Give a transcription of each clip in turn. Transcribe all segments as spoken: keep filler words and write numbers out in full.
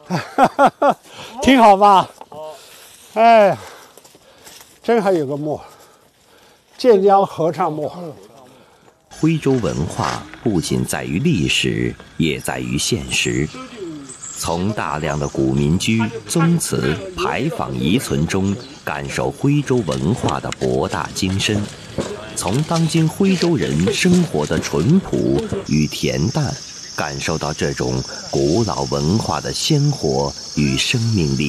挺好吧？哎，真还有个墓，建江合唱墓。 徽州文化不仅在于历史，也在于现实。从大量的古民居、宗祠、牌坊遗存中，感受徽州文化的博大精深；从当今徽州人生活的淳朴与恬淡，感受到这种古老文化的鲜活与生命力。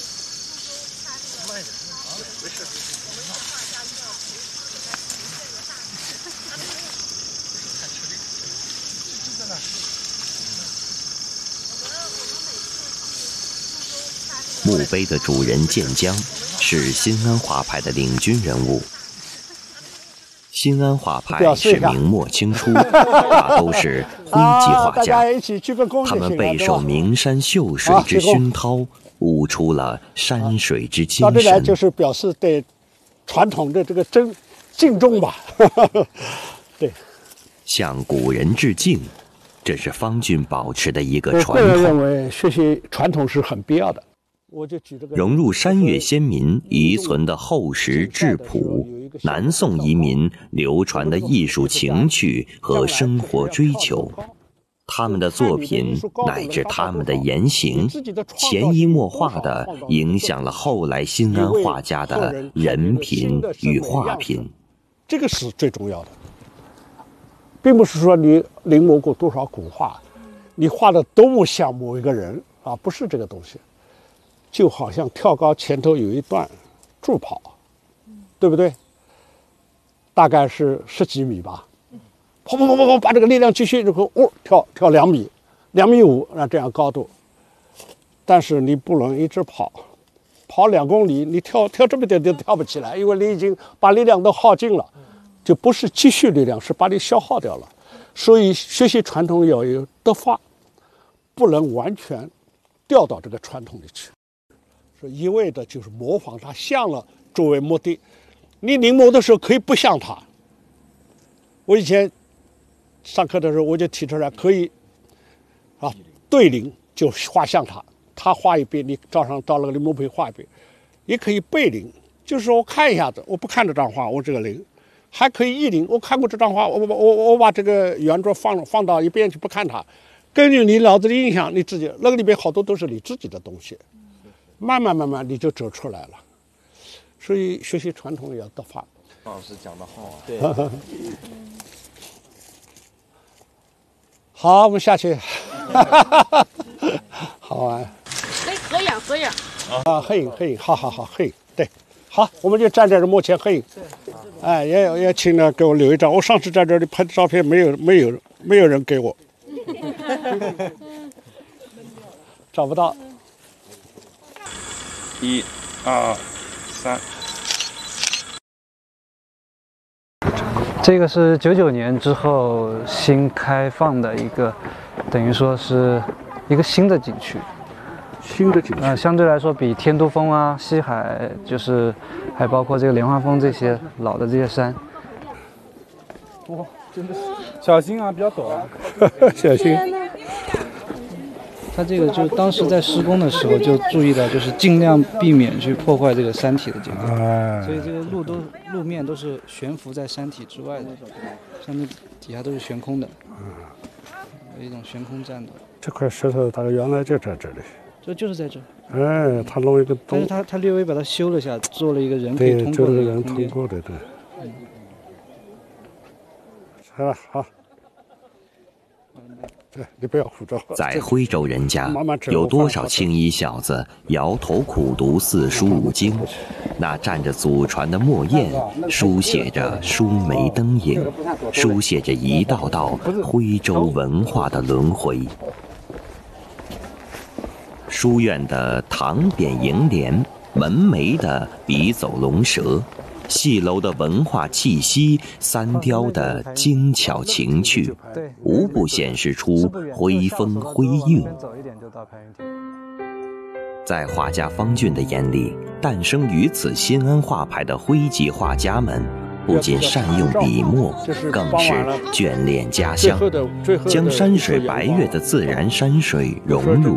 墓碑的主人建江是新安画派的领军人物。新安画派是明末清初大都是徽籍画家，他们备受名山秀水之熏陶，悟出了山水之精神。 到这来就是表示对传统的这个尊敬重吧。对， 向古人致敬，这是方俊保持的一个传统。 我个人认为学习传统是很必要的。我就举这个融入山岳先民遗存的厚实质朴，南宋移民流传的艺术情趣和生活追求，他们的作品乃至他们的言行，潜移默化地影响了后来新安画家的人品与画品。 这个是最重要的，并不是说你临摹过多少古画，你画的多么像某一个人啊，不是这个东西。就好像跳高前头有一段助跑，对不对？大概是十几米吧，跑跑跑跑跑，把这个力量继续，然后哦跳跳两米，两米五，那这样高度。但是你不能一直跑，跑两公里，你跳跳这么点都跳不起来，因为你已经把力量都耗尽了，就不是积蓄力量，是把你消耗掉了。所以学习传统要有德法，不能完全掉到这个传统里去。是一味的就是模仿它像了作为目的，你临摹的时候可以不像它。我以前上课的时候我就提出来，可以啊对临就画像它，他画一遍，你照上到那个临摹碑画一遍，也可以背临，就是说我看一下子，我不看这张画，我这个临，还可以意临，我看过这张画，我我我我把这个原作放放到一边去不看它，根据你脑子的印象，你自己那个里边好多都是你自己的东西。慢慢慢慢你就走出来了，所以学习传统也要德法。 老师讲得好啊，对。 好，我们下去。好玩。 可以合影合影。 啊，合影合影，好好好，合影对。好，我们就站在这幕前合影。哎，也也请呢给我留一张。我上次在这里拍的照片，没有没有没有人给我，找不到。 一、二、三。 这个是九九年之后新开放的一个，等于说是一个新的景区。 新的景区。 呃，相对来说比天都峰啊、西海，就是还包括这个莲花峰这些老的这些山。 哇，真的是小心啊，比较陡啊。 小心。 它这个就当时在施工的时候就注意到，就是尽量避免去破坏这个山体的结构， 哎、 所以这个路都路面都是悬浮在山体之外的，上面底下都是悬空的，有一种悬空站的。 这块石头大概原来就在这里， 这就是在这。 哎，他弄一个洞， 但是他他略微把它修了下，做了一个人可以通过的对，就是人通过的，对。嗯。好，好。你不要胡诌。 在徽州人家，有多少青衣小子摇头苦读四书五经？那蘸着祖传的墨砚，书写着疏梅灯影，书写着一道道徽州文化的轮回。书院的唐匾楹联，门楣的笔走龙蛇，戏楼的文化气息，三雕的精巧情趣，无不显示出徽风徽韵。在画家方俊的眼里，诞生于此新安画派的徽籍画家们，不仅善用笔墨，更是眷恋家乡，将山水白月的自然山水融入